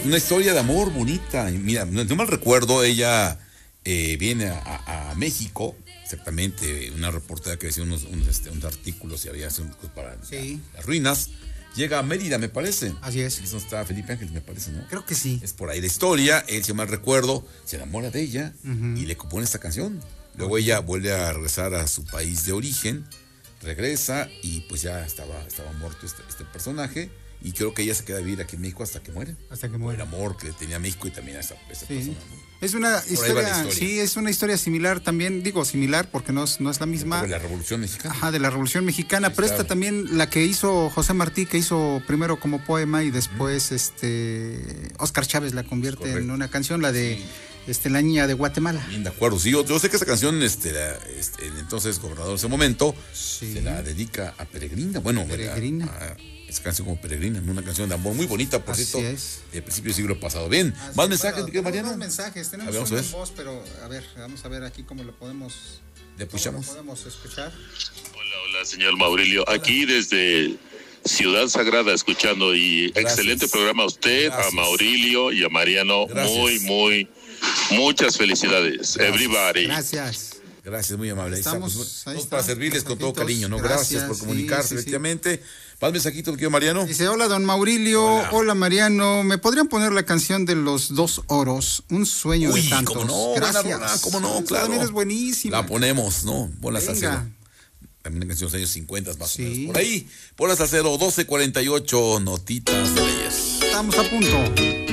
una historia de amor bonita. Mira, no mal recuerdo, ella viene a México, exactamente, una reportera que hacía unos artículos y había para las ruinas. Llega a Mérida, me parece. Así es. Y eso está Felipe Ángeles, me parece, ¿no? Creo que sí. Es por ahí la historia. Él, si mal recuerdo, se enamora de ella y le compone esta canción. Luego ella vuelve a regresar a su país de origen, regresa y pues ya estaba muerto este personaje. Y creo que ella se queda a vivir aquí en México hasta que muere. Hasta que muere. El amor que tenía México y también a esa persona, ¿no? Es una historia, sí, es una historia similar también, digo similar porque no es la misma. De la Revolución Mexicana. Ajá, de la Revolución Mexicana, Sí, pero claro. esta también, la que hizo José Martí, que hizo primero como poema y después Óscar Chávez la convierte en una canción, la de La Niña de Guatemala. Bien, de acuerdo. Sí, yo sé que esa canción, el entonces gobernador de ese momento, se la dedica a Peregrina. Bueno, Peregrina. Esa canción como Peregrina, una canción de amor muy bonita, por cierto, es. del principio del siglo pasado. Bien, Así más es, mensajes, bueno, Miguel Mariano. Más mensajes, tenemos vamos una a ver. voz, pero vamos a ver aquí cómo lo podemos. ¿Le escuchamos? ¿Cómo lo podemos escuchar? Hola, señor Maurilio. Aquí desde Ciudad Sagrada escuchando y Gracias. Excelente programa a usted, Gracias. a Maurilio y a Mariano. Gracias. Muchas felicidades. Everybody. Gracias. Gracias, muy amable. Estamos para servirles con todo cariño, ¿no? Gracias por sí, comunicarse, sí. efectivamente. Más mensajito, querido Mariano. Dice, hola don Maurilio, hola Mariano, ¿me podrían poner la canción de los dos oros? Un sueño de tantos. Cómo no, gracias. buena rola, cómo no, Esa claro. también es buenísima. La ponemos, ¿no? Bola Venga. Salcero. También una canción de los años 50 más o menos. Sí. Por ahí, Bola Salcero, 12:48, notitas de leyes. Estamos a punto.